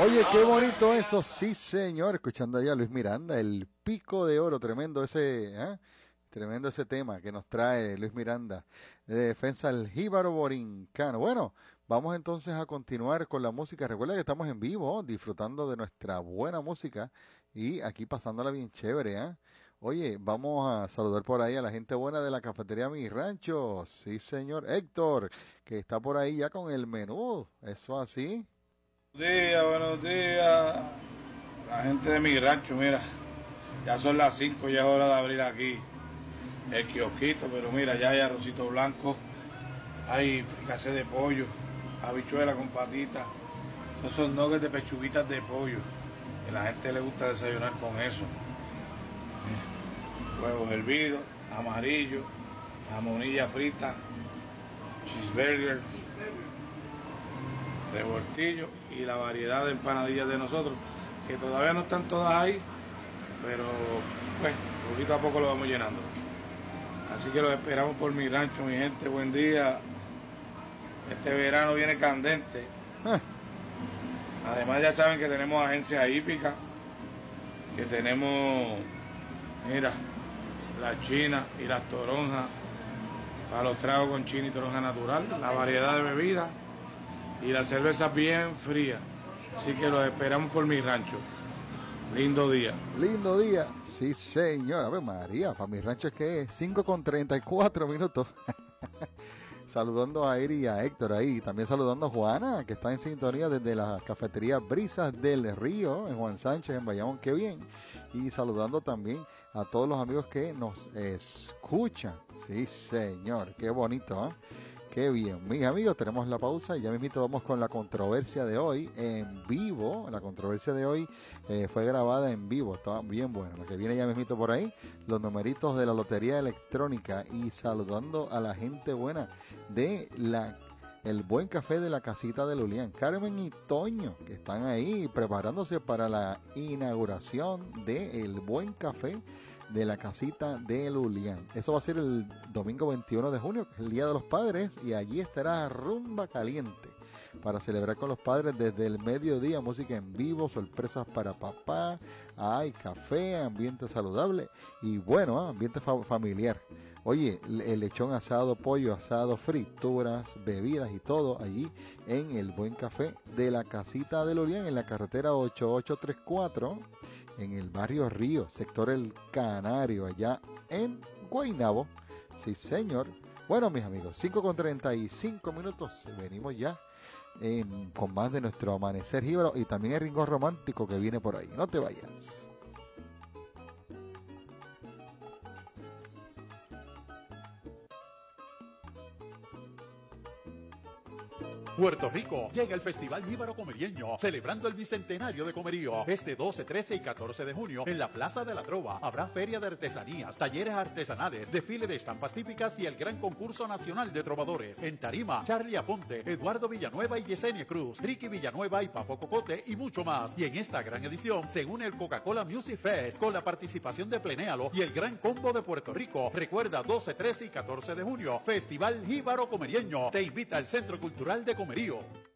Oye, qué bonito eso, sí señor, escuchando ahí a Luis Miranda, el pico de oro, tremendo ese tema que nos trae Luis Miranda, de defensa del jíbaro borincano. Bueno, vamos entonces a continuar con la música. Recuerda que estamos en vivo, disfrutando de nuestra buena música y aquí pasándola bien chévere, ¿eh? Oye, vamos a saludar por ahí a la gente buena de la cafetería Mi Rancho. Sí, señor Héctor, que está por ahí ya con el menú. Eso así. Buenos días. La gente de Mi Rancho, mira, ya son las 5, ya es hora de abrir aquí el kiosquito, pero mira, ya hay arrocito blanco, hay fricasé de pollo, habichuela con patitas, esos son nuggets de pechuguitas de pollo, que a la gente le gusta desayunar con eso. Mira, huevos hervidos, amarillo, jamonilla frita, cheeseburger, revoltillo y la variedad de empanadillas de nosotros, que todavía no están todas ahí, pero pues poquito a poco lo vamos llenando. Así que los esperamos por Mi Rancho, mi gente, buen día. Este verano viene candente. Además ya saben que tenemos agencia hípica, que tenemos, mira, la china y las toronjas, para los tragos con china y toronja natural, la variedad de bebidas y la cerveza bien fría. Así que los esperamos por Mi Rancho. Lindo día. Lindo día. Sí, señor. A ver, María, para Mi Rancho es que es 5:34. Saludando a Eri y a Héctor ahí. También saludando a Juana, que está en sintonía desde la cafetería Brisas del Río, en Juan Sánchez, en Bayamón. Qué bien. Y saludando también a todos los amigos que nos escuchan. Sí, señor. Qué bonito, ¿eh? Qué bien. Mis amigos, tenemos la pausa y ya mismito vamos con la controversia de hoy en vivo. La controversia de hoy fue grabada en vivo, está bien bueno. Lo que viene ya mismito por ahí, los numeritos de la lotería electrónica y saludando a la gente buena de el buen café de la casita de Lulián, Carmen y Toño, que están ahí preparándose para la inauguración de el buen café de la casita de Lulián. Eso va a ser el domingo 21 de junio, que es el Día de los Padres, y allí estará rumba caliente para celebrar con los padres desde el mediodía, música en vivo, sorpresas para papá, hay café, ambiente saludable y bueno, ambiente familiar. Oye, el lechón asado, pollo asado, frituras, bebidas y todo allí en el buen café de la casita de Lulián, en la carretera 8834, en el barrio Río, sector El Canario, allá en Guaynabo. Sí, señor. Bueno, mis amigos, 5:35, venimos ya con más de nuestro amanecer jíbaro y también el rincón romántico que viene por ahí. No te vayas. Puerto Rico, llega el Festival Jíbaro Comerieño, celebrando el bicentenario de Comerío. Este 12, 13 y 14 de junio, en la Plaza de la Trova, habrá feria de artesanías, talleres artesanales, desfile de estampas típicas y el gran concurso nacional de trovadores. En tarima, Charlie Aponte, Eduardo Villanueva y Yesenia Cruz, Ricky Villanueva y Papo Cocote y mucho más. Y en esta gran edición se une el Coca-Cola Music Fest con la participación de Plenéalo y el Gran Combo de Puerto Rico. Recuerda, 12, 13 y 14 de junio, Festival Jíbaro Comerieño. Te invita al Centro Cultural de Comerío.